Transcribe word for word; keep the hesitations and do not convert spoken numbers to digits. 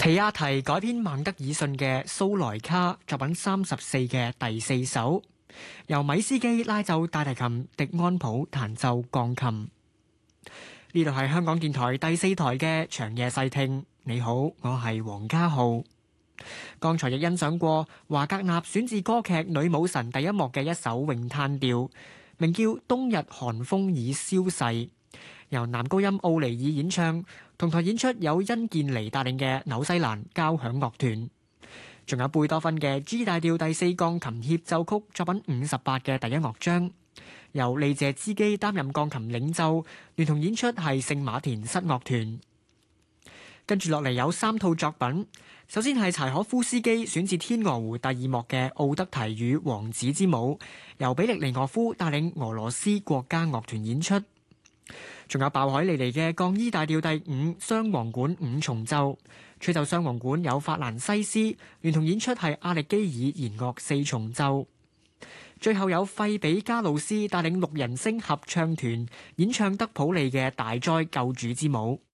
皮亞提改編孟德爾遜嘅蘇萊卡作品三十四嘅第四首，由米斯基拉奏大提琴，迪安普彈奏鋼琴。呢度係香港電台第四台嘅長夜細聽。你好，我係黃家浩。剛才亦欣賞過華格納選自歌劇《女武神》第一幕嘅一首詠嘆調，名叫《冬日寒風已消逝》，由男高音奧尼爾演唱，同台演出有殷健妮帶領嘅紐西蘭交響樂團，仲有貝多芬嘅 G 大調第四鋼琴協奏曲作品五十八嘅第一樂章，由利謝茲基擔任鋼琴領奏，聯同演出係聖馬田室樂團。跟住落嚟有三套作品，首先係柴可夫斯基選自《天鵝湖》第二幕嘅《奧德提與王子之舞》，由比利尼俄夫帶領俄羅斯國家樂團演出。仲有鮑海利尼嘅降 E 大調第五雙簧管五重奏，吹奏雙簧管有法蘭西斯，聯同演出係阿力基爾弦樂四重奏。最後有費比加魯斯帶領六人聲合唱團演唱德普利嘅大哉救主之舞。